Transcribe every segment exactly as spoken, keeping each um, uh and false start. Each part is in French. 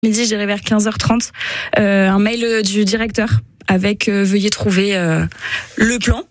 Midi, je dirais vers quinze heures trente, euh, un mail du directeur avec euh, veuillez trouver euh, le plan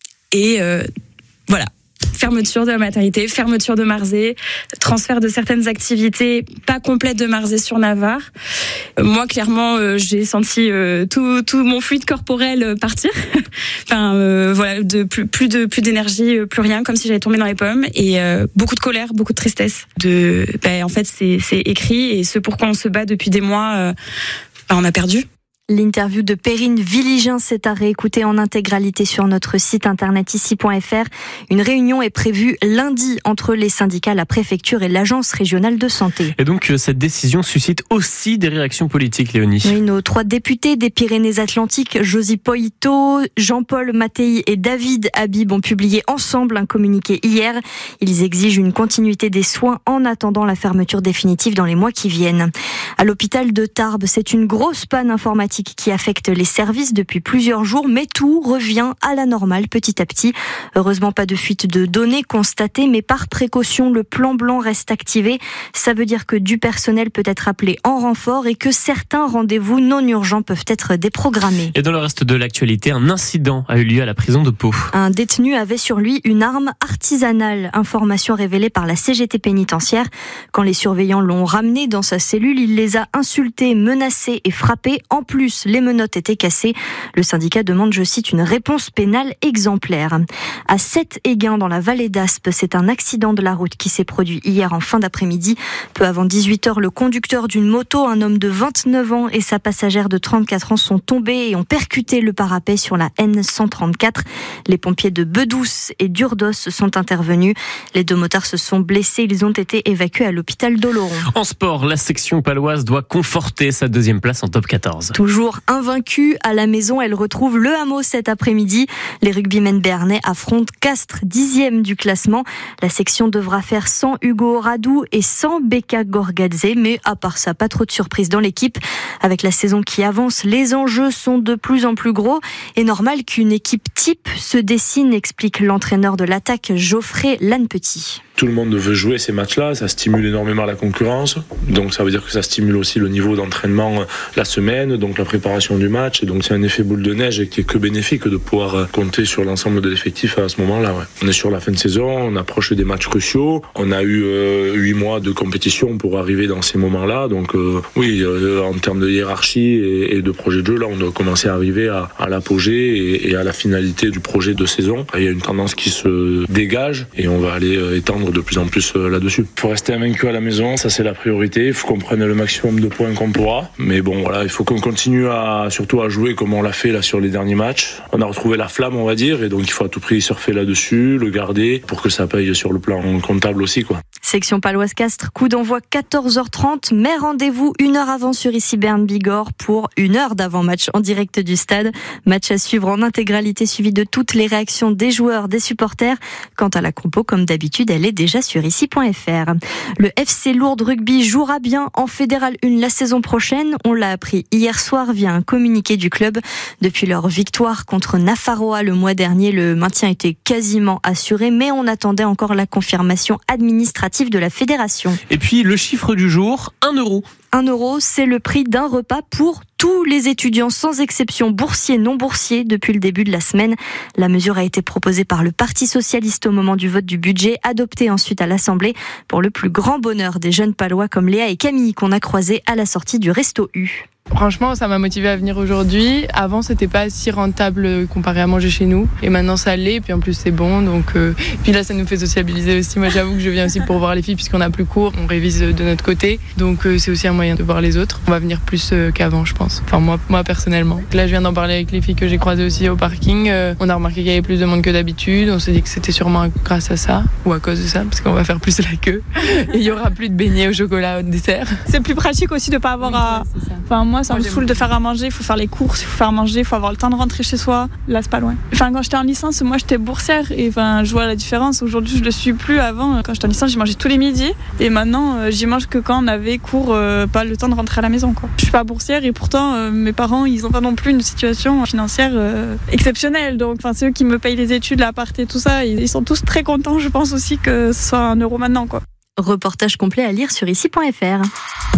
et euh, voilà. Fermeture de la maternité, fermeture de Marzé, transfert de certaines activités pas complètes de Marzé sur Navarre. Euh, moi, clairement, euh, j'ai senti euh, tout, tout mon fluide corporel partir. enfin, euh, voilà, de plus, plus de plus d'énergie, plus rien, comme si j'avais tombé dans les pommes. Et euh, beaucoup de colère, beaucoup de tristesse. De, ben, en fait, c'est, c'est écrit et ce pourquoi on se bat depuis des mois, euh, ben, on a perdu. L'interview de Perrine Villigin s'est à réécouter en intégralité sur notre site internet ici point f r. Une réunion est prévue lundi entre les syndicats, la préfecture et l'agence régionale de santé. Et donc cette décision suscite aussi des réactions politiques, Léonie. Oui, nos trois députés des Pyrénées-Atlantiques, Josy Poito, Jean-Paul Mattei et David Habib ont publié ensemble un communiqué hier. Ils exigent une continuité des soins en attendant la fermeture définitive dans les mois qui viennent. À l'hôpital de Tarbes, c'est une grosse panne informatique qui affecte les services depuis plusieurs jours, mais tout revient à la normale petit à petit. Heureusement, pas de fuite de données constatée, mais par précaution, le plan blanc reste activé. Ça veut dire que du personnel peut être appelé en renfort et que certains rendez-vous non urgents peuvent être déprogrammés. Et dans le reste de l'actualité, un incident a eu lieu à la prison de Pau. Un détenu avait sur lui une arme artisanale. Information révélée par la C G T pénitentiaire. Quand les surveillants l'ont ramené dans sa cellule, il les a insultés, menacés et frappés. En plus, les menottes étaient cassées. Le syndicat demande, je cite, une réponse pénale exemplaire. À Sept-Éguin, dans la vallée d'Aspe, c'est un accident de la route qui s'est produit hier en fin d'après-midi. Peu avant dix-huit heures, le conducteur d'une moto, un homme de vingt-neuf ans, et sa passagère de trente-quatre ans sont tombés et ont percuté le parapet sur la N cent trente-quatre. Les pompiers de Bedouce et d'Urdos sont intervenus. Les deux motards se sont blessés. Ils ont été évacués à l'hôpital d'Oloron. En sport, la section paloise doit conforter sa deuxième place en top quatorze. Toujours invaincue à la maison, elle retrouve le Hameau cet après-midi. Les rugbymen béarnais affrontent Castres, dixième du classement. La section devra faire sans Hugo Radou et sans Beka Gorgadze, mais à part ça, pas trop de surprises dans l'équipe. Avec la saison qui avance, les enjeux sont de plus en plus gros et normal qu'une équipe type se dessine, explique l'entraîneur de l'attaque Geoffrey Lannepetit. Tout le monde veut jouer ces matchs-là, ça stimule énormément la concurrence, donc ça veut dire que ça stimule aussi le niveau d'entraînement la semaine, donc la préparation du match, et donc c'est un effet boule de neige qui est que bénéfique de pouvoir compter sur l'ensemble de l'effectif à ce moment-là. Ouais. On est sur la fin de saison, on approche des matchs cruciaux, on a eu euh, huit mois de compétition pour arriver dans ces moments-là, donc euh, oui, euh, en termes de hiérarchie et, et de projet de jeu, là on doit commencer à arriver à, à l'apogée et, et à la finalité du projet de saison. Il y a une tendance qui se dégage et on va aller euh, étendre de plus en plus là-dessus. Il faut rester invaincu à la maison, ça c'est la priorité. Il faut qu'on prenne le maximum de points qu'on pourra. Mais bon, voilà, il faut qu'on continue à, surtout à jouer comme on l'a fait là sur les derniers matchs. On a retrouvé la flamme, on va dire, et donc il faut à tout prix surfer là-dessus, le garder pour que ça paye sur le plan comptable aussi, quoi. Section Paloise-Castres, coup d'envoi quatorze heures trente, mais rendez-vous une heure avant sur ici Berne-Bigorre pour une heure d'avant-match en direct du stade. Match à suivre en intégralité suivi de toutes les réactions des joueurs, des supporters. Quant à la compo, comme d'habitude, elle est déjà sur ici point f r. Le F C Lourdes Rugby jouera bien en Fédéral un la saison prochaine. On l'a appris hier soir via un communiqué du club. Depuis leur victoire contre Nafarroa le mois dernier, le maintien était quasiment assuré, mais on attendait encore la confirmation administrative de la fédération. Et puis le chiffre du jour, un euro. Un euro, c'est le prix d'un repas pour tous les étudiants, sans exception, boursiers, non boursiers, depuis le début de la semaine. La mesure a été proposée par le Parti socialiste au moment du vote du budget, adopté ensuite à l'Assemblée, pour le plus grand bonheur des jeunes palois comme Léa et Camille qu'on a croisés à la sortie du Resto U. Franchement, ça m'a motivé à venir aujourd'hui. Avant, c'était pas si rentable comparé à manger chez nous. Et maintenant, ça l'est. Et puis en plus, c'est bon. Donc, euh... puis là, ça nous fait sociabiliser aussi. Moi, j'avoue que je viens aussi pour voir les filles puisqu'on a plus cours. On révise de notre côté. Donc, euh, c'est aussi un moyen de voir les autres. On va venir plus euh, qu'avant, je pense. Enfin, moi, moi personnellement. Là, je viens d'en parler avec les filles que j'ai croisées aussi au parking. Euh, on a remarqué qu'il y avait plus de monde que d'habitude. On s'est dit que c'était sûrement grâce à ça ou à cause de ça, parce qu'on va faire plus la queue. Et il y aura plus de beignets au chocolat au dessert. C'est plus pratique aussi de pas avoir oui, à. Enfin, moi, ça me saoule de faire à manger. Il faut faire les courses, il faut faire à manger, il faut avoir le temps de rentrer chez soi. Là, c'est pas loin. Enfin, quand j'étais en licence, moi, j'étais boursière et enfin, je vois la différence. Aujourd'hui, je le suis plus. Avant, quand j'étais en licence, j'y mangeais tous les midis et maintenant, euh, j'y mange que quand on avait cours, euh, pas le temps de rentrer à la maison, quoi. Je suis pas boursière et pourtant, euh, mes parents, ils ont pas non plus une situation financière euh, exceptionnelle. Donc, enfin, c'est eux qui me payent les études, l'appart et tout ça. Ils sont tous très contents, je pense aussi que ce soit un euro maintenant, quoi. Reportage complet à lire sur ici point f r.